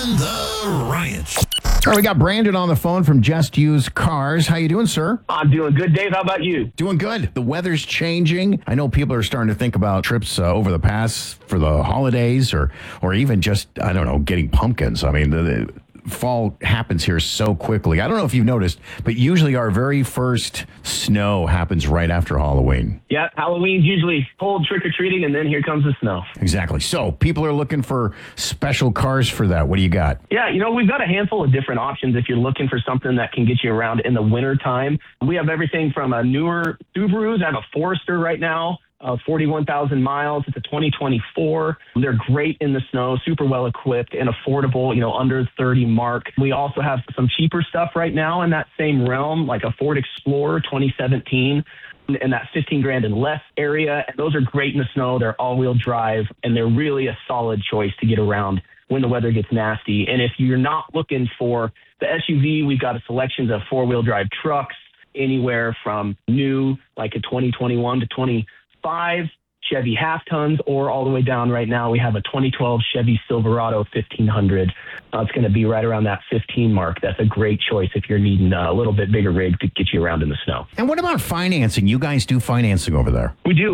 The Riot. All right, we got Brandon on the phone from Just Used Cars. How you doing, sir? I'm doing good, Dave. How about you? Doing good. The weather's changing. I know people are starting to think about trips over the pass for the holidays or even just, I don't know, getting pumpkins. I mean, the fall happens here so quickly. I don't know if you've noticed, but usually our very first snow happens right after Halloween. Yeah, Halloween's usually cold trick-or-treating, and then here comes the snow. Exactly. So people are looking for special cars for that. What do you got? Yeah, we've got a handful of different options if you're looking for something that can get you around in the winter time. We have everything from a newer Subarus. I have a Forester right now. 41,000 miles. It's a 2024. They're great in the snow, super well equipped and affordable, under 30 mark. We also have some cheaper stuff right now in that same realm, like a Ford Explorer 2017 in that 15 grand and less area. And those are great in the snow. They're all-wheel drive, and they're really a solid choice to get around when the weather gets nasty. And if you're not looking for the SUV, we've got a selection of four-wheel drive trucks, anywhere from new, like a 2021 to 25 Chevy half tons, or all the way down right now we have a 2012 Chevy Silverado 1500. It's going to be right around that 15 mark. That's a great choice if you're needing a little bit bigger rig to get you around in the snow. And what about financing? You guys do financing over there? We do.